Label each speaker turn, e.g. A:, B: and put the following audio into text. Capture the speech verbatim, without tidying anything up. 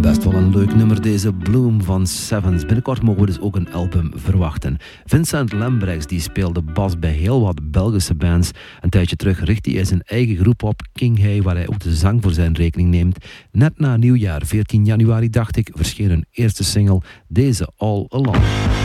A: Best wel een leuk nummer deze Bloom van Sevens. Binnenkort mogen we dus ook een album verwachten. Vincent Lambrechts die speelde bas bij heel wat Belgische bands. Een tijdje terug richtte hij zijn eigen groep op, King Hey, waar hij ook de zang voor zijn rekening neemt. Net na nieuwjaar, veertien januari dacht ik, verscheen een eerste single, deze All Along.